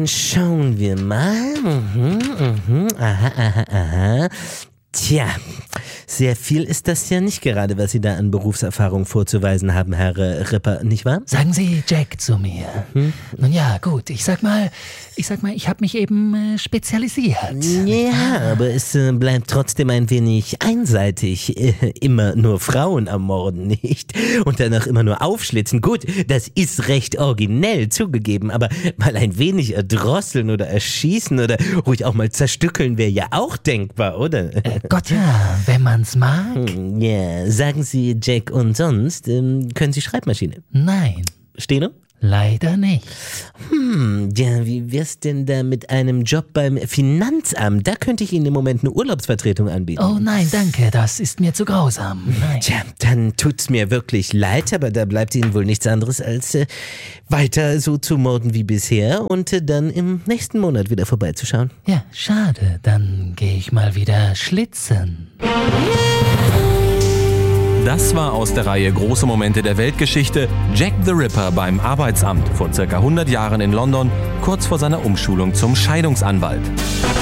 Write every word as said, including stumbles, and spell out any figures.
dann schauen wir mal. Mhm, mhm, aha, aha, aha. Tja, sehr viel ist das ja nicht gerade, was Sie da an Berufserfahrung vorzuweisen haben, Herr äh, Ripper, nicht wahr? Sagen Sie Jack zu mir. Hm? Nun ja, gut, ich sag mal, ich sag mal, ich habe mich eben äh, spezialisiert. Ja, aber es äh, bleibt trotzdem ein wenig einseitig. Äh, immer nur Frauen ermorden, nicht? Und danach immer nur aufschlitzen. Gut, das ist recht originell zugegeben, aber mal ein wenig erdrosseln oder erschießen oder ruhig auch mal zerstückeln wäre ja auch denkbar, oder? Äh, Gott ja, wenn man's mag. Hm, ja, sagen Sie Jack und sonst, ähm, können Sie Schreibmaschine? Nein, Steno? leider nicht. Hm, ja, wie wär's denn da mit einem Job beim Finanzamt? Da könnte ich Ihnen im Moment eine Urlaubsvertretung anbieten. Oh nein, danke, das ist mir zu grausam. Nein. Tja, dann tut's mir wirklich leid, aber da bleibt Ihnen wohl nichts anderes als äh, weiter so zu morden wie bisher und äh, dann im nächsten Monat wieder vorbeizuschauen. Ja, schade, dann gehe ich mal wieder schlitzen. Das war aus der Reihe Große Momente der Weltgeschichte Jack the Ripper beim Arbeitsamt vor circa hundert Jahren in London, kurz vor seiner Umschulung zum Scheidungsanwalt.